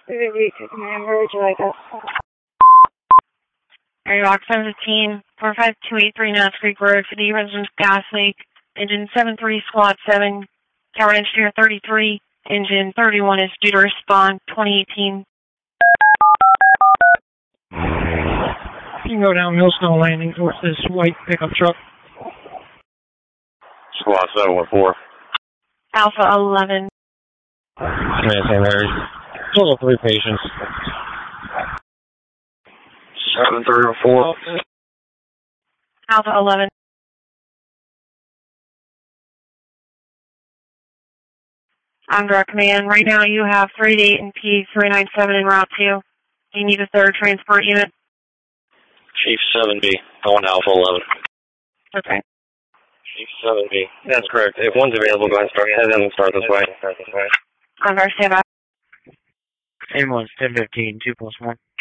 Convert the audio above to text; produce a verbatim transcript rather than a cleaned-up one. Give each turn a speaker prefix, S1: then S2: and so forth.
S1: Where would you like us?
S2: Airlock seven fifteen, four five two eight three Nats Creek Road, City Residence Gas Leak, Engine seven three Squad seven, Tower Engineer thirty-three, Engine thirty-one is due to respond, twenty eighteen.
S3: You can go down Millstone Landing towards this white pickup truck.
S4: Squad seven one four.
S2: Alpha eleven.
S4: Command Saint Mary's. Total of three patients. seven three one four.
S2: Alpha eleven. I'm direct command. Right now you have thirty-eight and P three nine seven en route to. Do you need a third transport unit?
S4: Chief seven B, going to Alpha eleven.
S2: Okay.
S4: Chief seven B. That's correct. If one's available, go ahead and start. Head in and start this way.
S2: I'm very stand by.
S3: Ambulance ten fifteen, two plus one.